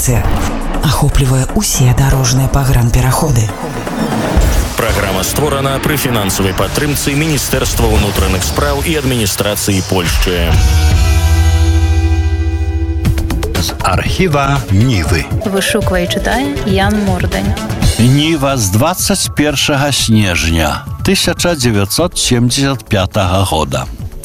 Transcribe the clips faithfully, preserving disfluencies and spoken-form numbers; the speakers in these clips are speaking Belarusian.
Інфармацыя ахоплівае ўсе дарожныя пагранпераходы. Праграма створана пры фінансавай падтрымцы Міністэрства ўнутраных спраў і адміністрацыі Польшчы. З архіва Нівы. Вышуквае і чытае Ян Мордань. Ніва з двадцать первого снежня тысяча девятьсот семьдесят пятого года.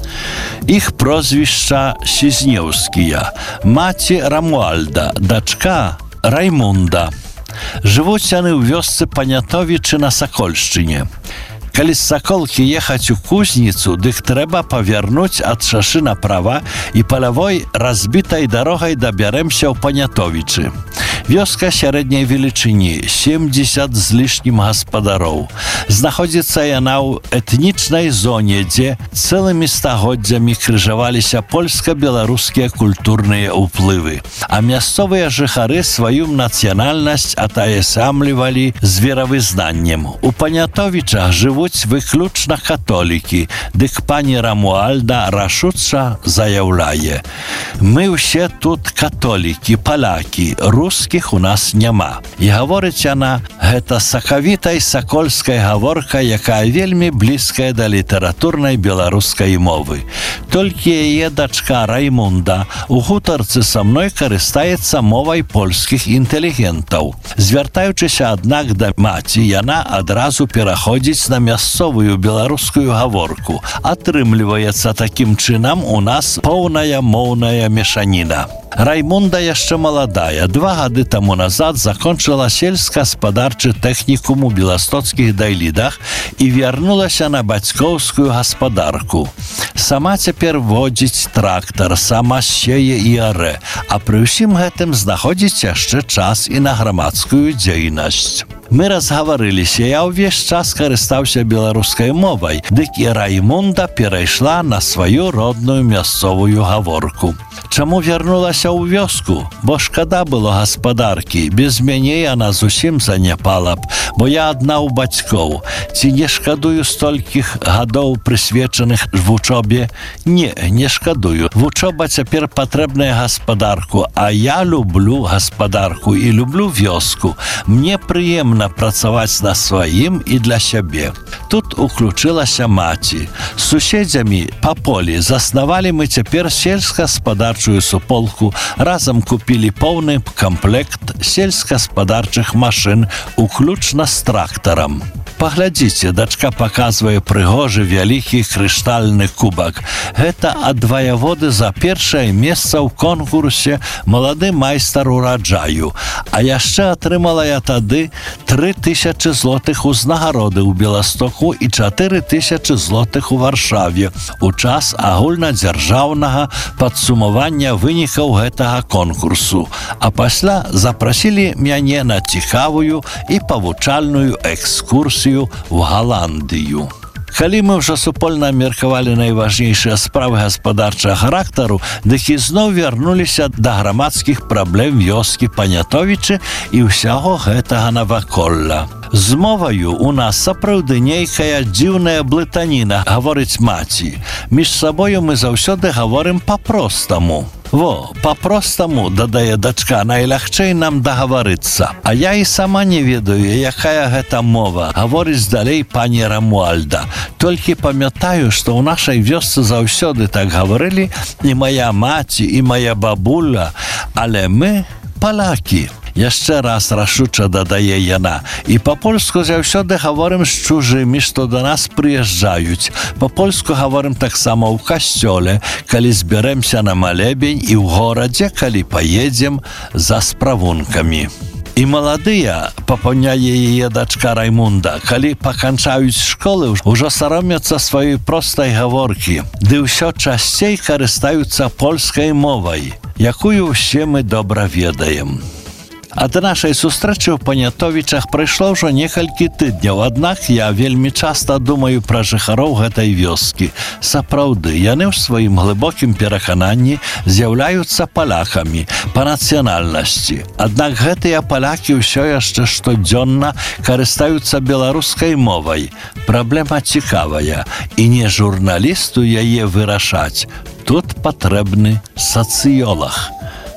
Іх прозвішча Сізнеўскія, маці Рамуальда, дачка Раймунда. Жывуць яны ў вёсцы Панятовічы на Сакольшчыне. Калі з Саколкі ехаць у Кузніцу, дык трэба павярнуць ад шашы направа і палявой разбітай дарогай дабярэмся ў Панятовічы. Вёска сярэдняй велічыні, семьдесят з лішнім гаспадароў. Знаходзіцца яна ў этнічнай зоне, дзе цэлымі стагоддзямі крыжаваліся польска-беларускія культурныя ўплывы, а мясцовыя жыхары сваю нацыянальнасць атаясамлівалі з веравызнаннем. У Панятовічах жывуць выключна католікі, дык пані Рамуальда рашуча заяўляе: «Мы ўсе тут католікі, палякі, рускіх у нас няма». І гаворыць яна, гэта сакавітай сакольскай гаворка, якая вельмі блізкая да літаратурнай беларускай мовы. Толькі яе дачка Раймунда у гутарцы са мной карыстаецца мовай польскіх інтэлігентаў. Звяртаючыся, аднак, да маці, яна адразу пераходзіць на мясцовую беларускую гаворку. Атрымліваецца такім чынам у нас поўная моўная мешаніна. Раймунда яшчэ маладая. Два гады таму назад закончыла сельска-гаспадарчы тэхнікум у беластоцкіх Дайлідах і вярнулася на бацькоўскую гаспадарку. Сама цяпер водзіць трактар, сама сее і арэ, а пры ўсім гэтым знаходзіць яшчэ час і на грамадскую дзейнасць. Мы разгаварыліся, я ўвесь час карыстаўся беларускай мовай, дык і Раймунда перайшла на сваю родную мясцовую гаворку. Чаму вярнулася ў вёску? Бо шкада было гаспадаркі, без мяне яна зусім заняпала б, бо я адна ў бацькоў. Ці не шкадую столькіх гадоў, прысвечаных вучобе? Не, не шкадую. Вучоба цяпер патрэбная гаспадарку, а я люблю гаспадарку і люблю вёску. Мне прыемна працаваць на сваім і для сябе. Тут уключылася маці. З суседзямі па полі заснавалі мы цяпер сельска-гаспадарчую суполку, разам купілі поўны камплект сельска-гаспадарчых машын, уключна з трактарам. Паглядзіце, дачка паказвае прыгожы вялікі крыштальны кубак. Гэта ад ваяводы за першае месца ў конкурсе «Малады майстар ураджаю». А яшчэ атрымала я тады тры тысячы злотых узнагароды ў Беластоку і чатыры тысячы злотых у Варшаве у час агульнадзяржаўнага падсумавання вынікаў гэтага конкурсу. А пасля запрасілі мяне на цікавую і павучальную экскурсію в Галандыю. Калі мы ўжо супольна меркавалі найважнейшыя справы гаспадарчага характару, дык ізноў вярнуліся да грамадскіх праблем вёскі Панятовічы і ўсяго гэтага наваколля. З моваю у нас сапраўды нейкая дзіўная блытаніна, гаворыць маці. Між сабою мы заўсёды гаворым па-простаму. Во, па-простаму, дадае дачка, найлягчэй нам дагаварыцца. А я і сама не ведаю, якая гэта мова, гаворыць далей пані Рамуальда. Толькі памятаю, што ў нашай вёсцы заўсёды так гаварылі і мая маці, і мая бабуля, але мы палякі. Яшчэ раз рашуча дадае яна. І па-польску заўсёды гаворым з чужымі, што да нас прыязджаюць. Па-польску гаворым таксама ў касцёле, калі збярэмся на малебень, і ў горадзе, калі паедзем за справункамі. І маладыя, папаўняе яе дачка Раймунда, калі паканчаюць школы, ужо саромяцца сваёй простай гаворкі, ды ўсё часцей карыстаюцца польскай мовай, якую ўсе мы добра ведаем. Ад нашай сустрэчы ў Панятовічах прайшло ўжо некалькі тыдняў, аднак я вельмі часта думаю пра жыхароў гэтай вёскі. Сапраўды, яны ў сваім глыбокім перакананні з'яўляюцца палякамі па нацыянальнасці. Аднак гэтыя палякі ўсё яшчэ штодзённа карыстаюцца беларускай мовай. Праблема цікавая, і не журналісту яе вырашаць. Тут патрэбны сацыёлаг.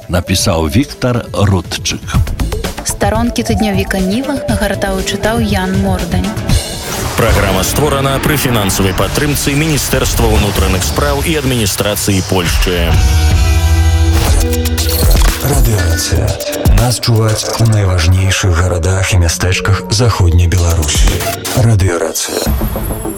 напісаў Віктор Рудчык. Старонкі тыднёвіка Ніва гартаў і чытаў Ян Мордань. Праграма створана пры фінансавай падтрымцы Міністэрства ўнутраных спраў і адміністрацыі Польшчы. Радыёрацыя. Нас чуваць у найважнейшых гарадах і мястэчках заходняй Беларусі. Радыёрацыя.